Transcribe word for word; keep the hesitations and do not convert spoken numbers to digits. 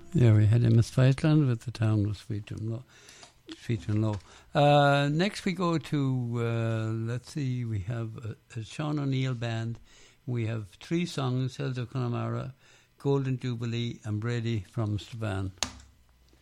Yeah, we had Emma Feitland with The Town Was Sweet and Low. Sweet and low. Uh, next we go to, uh, let's see, we have a, a Sean O'Neill band. We have three songs, Hilda Connemara, Golden Jubilee and Brady from Strabane.